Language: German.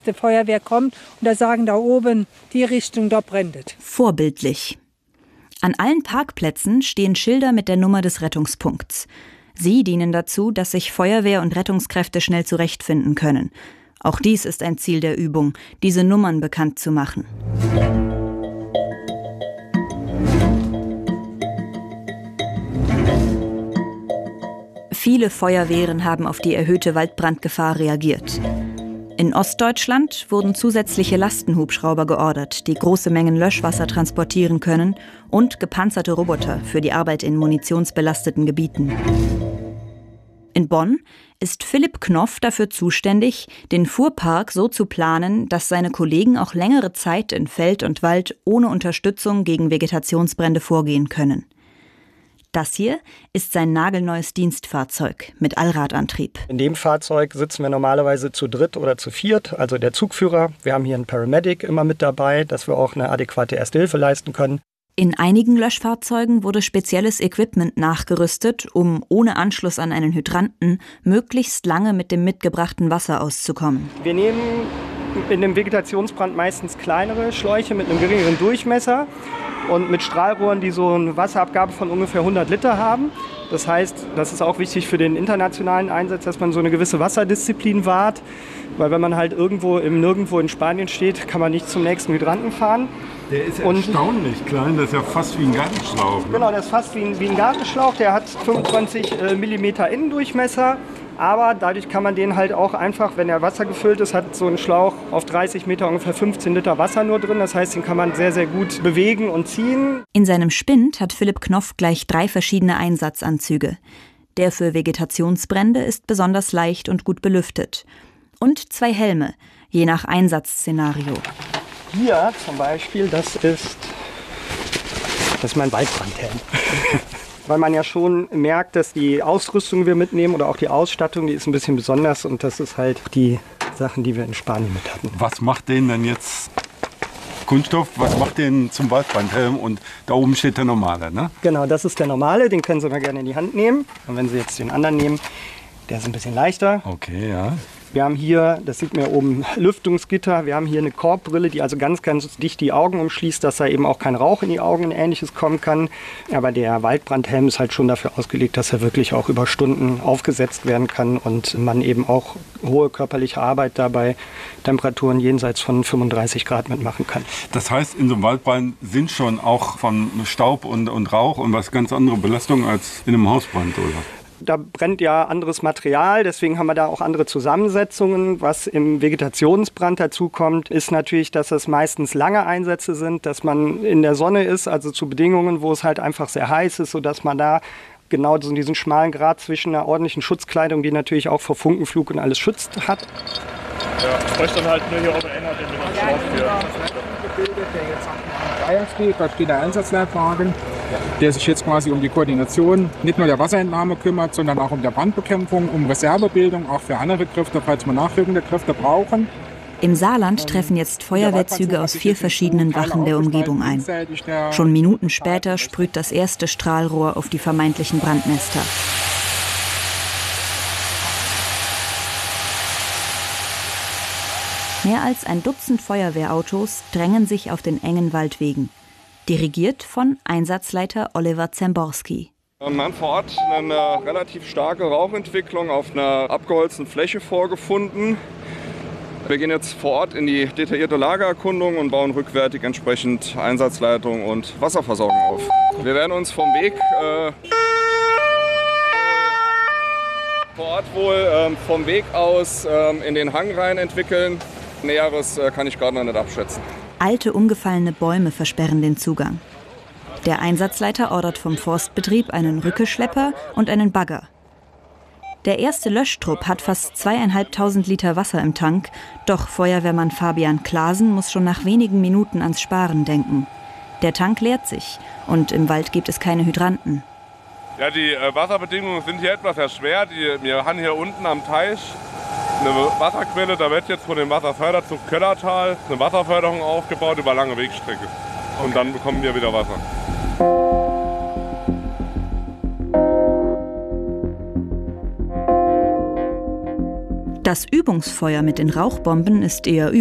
Die Feuerwehr kommt und da sagen da oben, die Richtung, da brennt es. Vorbildlich. An allen Parkplätzen stehen Schilder mit der Nummer des Rettungspunkts. Sie dienen dazu, dass sich Feuerwehr und Rettungskräfte schnell zurechtfinden können. Auch dies ist ein Ziel der Übung, diese Nummern bekannt zu machen. Viele Feuerwehren haben auf die erhöhte Waldbrandgefahr reagiert. In Ostdeutschland wurden zusätzliche Lastenhubschrauber geordert, die große Mengen Löschwasser transportieren können, und gepanzerte Roboter für die Arbeit in munitionsbelasteten Gebieten. In Bonn ist Philipp Knoff dafür zuständig, den Fuhrpark so zu planen, dass seine Kollegen auch längere Zeit in Feld und Wald ohne Unterstützung gegen Vegetationsbrände vorgehen können. Das hier ist sein nagelneues Dienstfahrzeug mit Allradantrieb. In dem Fahrzeug sitzen wir normalerweise zu dritt oder zu viert, also der Zugführer. Wir haben hier einen Paramedic immer mit dabei, dass wir auch eine adäquate Erste-Hilfe leisten können. In einigen Löschfahrzeugen wurde spezielles Equipment nachgerüstet, um ohne Anschluss an einen Hydranten möglichst lange mit dem mitgebrachten Wasser auszukommen. Wir nehmen in dem Vegetationsbrand meistens kleinere Schläuche mit einem geringeren Durchmesser und mit Strahlrohren, die so eine Wasserabgabe von ungefähr 100 Liter haben. Das heißt, das ist auch wichtig für den internationalen Einsatz, dass man so eine gewisse Wasserdisziplin wahrt. Weil wenn man halt irgendwo im Nirgendwo in Spanien steht, kann man nicht zum nächsten Hydranten fahren. Der ist erstaunlich klein, das ist ja fast wie ein Gartenschlauch. Ne? Genau, der ist fast wie ein Gartenschlauch. Der hat 25 mm Innendurchmesser. Aber dadurch kann man den halt auch einfach, wenn er Wasser gefüllt ist, hat so ein Schlauch auf 30 Meter ungefähr 15 Liter Wasser nur drin. Das heißt, den kann man sehr, sehr gut bewegen und ziehen. In seinem Spind hat Philipp Knoff gleich 3 verschiedene Einsatzanzüge. Der für Vegetationsbrände ist besonders leicht und gut belüftet. Und 2 Helme, je nach Einsatzszenario. Hier zum Beispiel, das ist mein Waldbrandhelm. Weil man ja schon merkt, dass die Ausrüstung, die wir mitnehmen oder auch die Ausstattung, die ist ein bisschen besonders und das ist halt die Sachen, die wir in Spanien mit hatten. Was macht den denn jetzt Kunststoff? Was macht den zum Waldbrandhelm? Und da oben steht der normale, ne? Genau, das ist der normale, den können Sie mal gerne in die Hand nehmen. Und wenn Sie jetzt den anderen nehmen, der ist ein bisschen leichter. Okay, ja. Wir haben hier, das sieht man hier oben, Lüftungsgitter. Wir haben hier eine Korbbrille, die also ganz, ganz dicht die Augen umschließt, dass da eben auch kein Rauch in die Augen und Ähnliches kommen kann. Aber der Waldbrandhelm ist halt schon dafür ausgelegt, dass er wirklich auch über Stunden aufgesetzt werden kann und man eben auch hohe körperliche Arbeit dabei Temperaturen jenseits von 35 Grad mitmachen kann. Das heißt, in so einem Waldbrand sind schon auch von Staub und Rauch und was ganz andere Belastungen als in einem Hausbrand, oder? Da brennt ja anderes Material, deswegen haben wir da auch andere Zusammensetzungen. Was im Vegetationsbrand dazu kommt, ist natürlich, dass es meistens lange Einsätze sind, dass man in der Sonne ist, also zu Bedingungen, wo es halt einfach sehr heiß ist, sodass man da genau so diesen schmalen Grat zwischen einer ordentlichen Schutzkleidung, die natürlich auch vor Funkenflug und alles schützt, hat. Ja, ich bräuchte dann halt nur hier oben ändert, den wir dann Da steht der Einsatzleitwagen, der sich jetzt quasi um die Koordination nicht nur der Wasserentnahme kümmert, sondern auch um die Brandbekämpfung, um Reservebildung, auch für andere Kräfte, falls wir nachrückende Kräfte brauchen. Im Saarland treffen jetzt Feuerwehrzüge aus 4 verschiedenen Wachen der Umgebung ein. Schon Minuten später sprüht das erste Strahlrohr auf die vermeintlichen Brandnester. Mehr als ein Dutzend Feuerwehrautos drängen sich auf den engen Waldwegen. Dirigiert von Einsatzleiter Oliver Zemborski. Wir haben vor Ort eine relativ starke Rauchentwicklung auf einer abgeholzten Fläche vorgefunden. Wir gehen jetzt vor Ort in die detaillierte Lagererkundung und bauen rückwärtig entsprechend Einsatzleitung und Wasserversorgung auf. Wir werden uns vom Weg vor Ort wohl vom Weg aus in den Hang rein entwickeln. Näheres kann ich gerade noch nicht abschätzen. Alte, umgefallene Bäume versperren den Zugang. Der Einsatzleiter ordert vom Forstbetrieb einen Rückeschlepper und einen Bagger. Der erste Löschtrupp hat fast 2.500 Liter Wasser im Tank, doch Feuerwehrmann Fabian Klasen muss schon nach wenigen Minuten ans Sparen denken. Der Tank leert sich und im Wald gibt es keine Hydranten. Ja, die Wasserbedingungen sind hier etwas erschwert. Wir haben hier unten am Teich eine Wasserquelle, da wird jetzt von dem Wasserförderzug Köllertal eine Wasserförderung aufgebaut über lange Wegstrecke. Und dann bekommen wir wieder Wasser. Das Übungsfeuer mit den Rauchbomben ist eher